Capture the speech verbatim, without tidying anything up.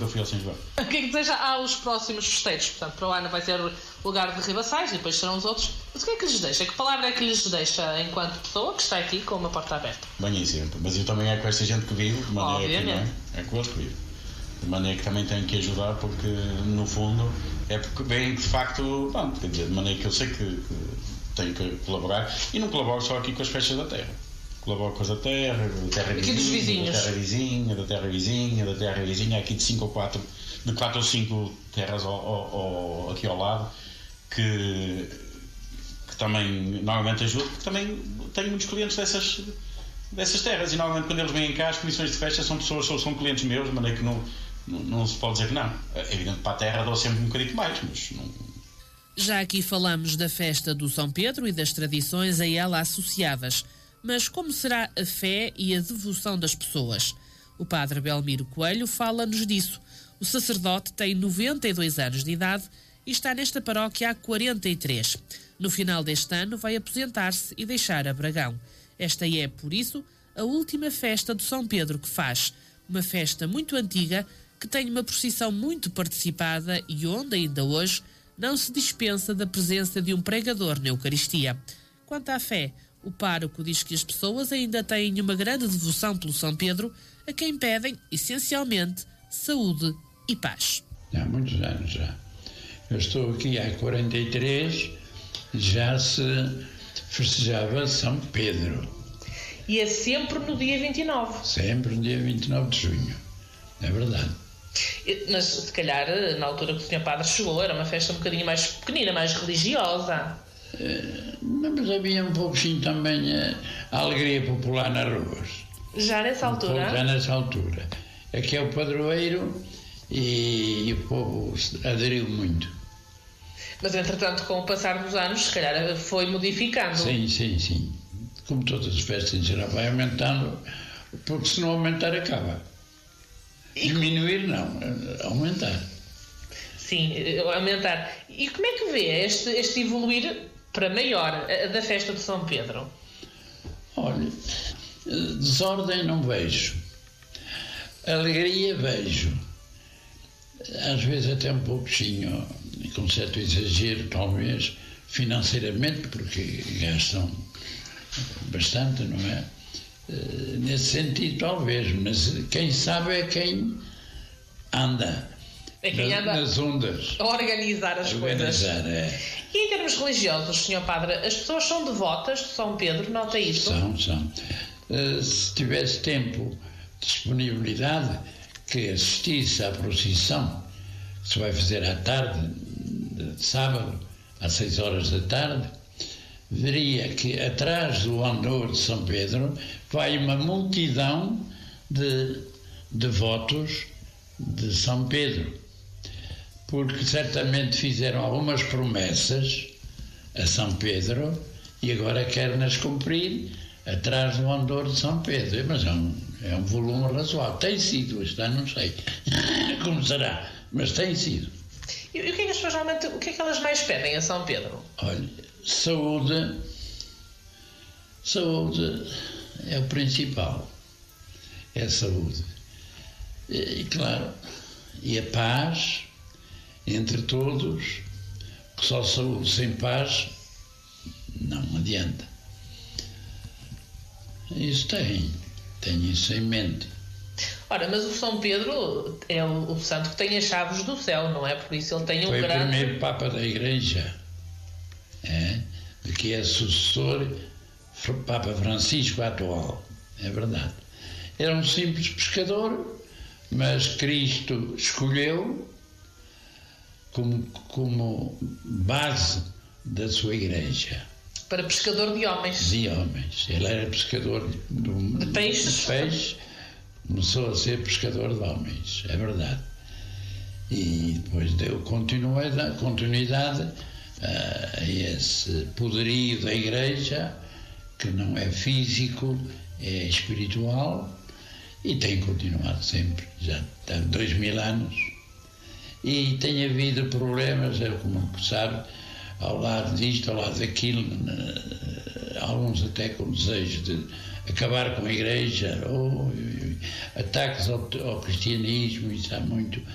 eu fui ao São João. O que é que deseja aos próximos festeiros? Portanto, para o ano vai ser o lugar de Ribaçais e depois serão os outros. Mas o que é que lhes deixa? Que palavra é que lhes deixa enquanto pessoa que está aqui com uma porta aberta? Bem, é sempre. Mas eu também é com esta gente que vivo, de maneira Obviamente. que não é, é convosco que vivo. De maneira que também tenho que ajudar, porque no fundo é porque bem de facto, pronto, quer dizer, de maneira que eu sei que, que tenho que colaborar, e não colaboro só aqui com as festas da terra. Colaboro com as da terra, da terra aqui dos vizinha, vizinhos. da terra vizinha, da terra vizinha, da terra vizinha, aqui de cinco ou quatro, de quatro ou cinco terras ao, ao, ao, aqui ao lado, que, que também normalmente ajudo, porque também tenho muitos clientes dessas, dessas terras, e normalmente quando eles vêm cá, as comissões de festa são pessoas, são, são clientes meus, de maneira que não, não, não se pode dizer que não. É evidente que para a terra dou sempre um bocadinho mais, mas não. Já aqui falamos da festa do São Pedro e das tradições a ela associadas. Mas como será a fé e a devoção das pessoas? O padre Belmiro Coelho fala-nos disso. O sacerdote tem noventa e dois anos de idade e está nesta paróquia há quarenta e três. No final deste ano vai aposentar-se e deixar a Bragão. Esta é, por isso, a última festa de São Pedro que faz. Uma festa muito antiga que tem uma procissão muito participada e onde, ainda hoje, não se dispensa da presença de um pregador na Eucaristia. Quanto à fé, o pároco diz que as pessoas ainda têm uma grande devoção pelo São Pedro, a quem pedem, essencialmente, saúde e paz. Há muitos anos já. Eu estou aqui há quarenta e três, já se festejava São Pedro. E é sempre no dia vinte e nove. Sempre no dia vinte e nove de junho. É verdade. Mas, se calhar, na altura que o senhor Padre chegou, era uma festa um bocadinho mais pequenina, mais religiosa. Mas havia um pouquinho também a alegria popular nas ruas. Já nessa altura? Um pouco, já nessa altura. Aqui é o padroeiro e, e o povo aderiu muito. Mas, entretanto, com o passar dos anos, se calhar foi modificando. Sim, sim, sim. Como todas as festas em geral, vai aumentando, porque se não aumentar, acaba. E diminuir, não, aumentar. Sim, aumentar. E como é que vê este, este evoluir para maior da festa de São Pedro? Olha, desordem não vejo, alegria vejo, às vezes até um pouquinho, com certo exagero talvez, financeiramente, porque gastam bastante, não é? Nesse sentido talvez, mas quem sabe é quem anda. É quem anda nas ondas. A organizar as organizar, coisas. É. E em termos religiosos, senhor Padre, as pessoas são devotas de São Pedro, nota isso? São, são. Uh, se tivesse tempo, disponibilidade, que assistisse à procissão, que se vai fazer à tarde, de sábado, às seis horas da tarde, veria que atrás do andor de São Pedro vai uma multidão de devotos de São Pedro, porque certamente fizeram algumas promessas a São Pedro e agora querem-nas cumprir atrás do andor de São Pedro. Mas é um, é um volume razoável. Tem sido, este ano não sei como será, mas tem sido. E, e o que é que as pessoas realmente, o que é que elas mais pedem a São Pedro? Olha, saúde, saúde é o principal, é a saúde. E, e claro, e a paz entre todos, que só saúde sem paz não adianta. Isso tem, tem isso em mente. Ora, mas o São Pedro é o, o santo que tem as chaves do céu, não é? Por isso ele tem um Foi grande... o primeiro Papa da Igreja, é, de que é sucessor Papa Francisco atual, é verdade. Era um simples pescador, mas Cristo escolheu como, como base da sua Igreja. Para pescador de homens. De homens. Ele era pescador de, de peixes. De peixes, começou a ser pescador de homens, é verdade. E depois deu continuidade, continuidade a esse poderio da Igreja, que não é físico, é espiritual, e tem continuado sempre, já há dois mil anos. E tem havido problemas, é como sabe, ao lado disto, ao lado daquilo, alguns até com desejo de acabar com a Igreja, ou ataques ao, ao cristianismo, isso há muito.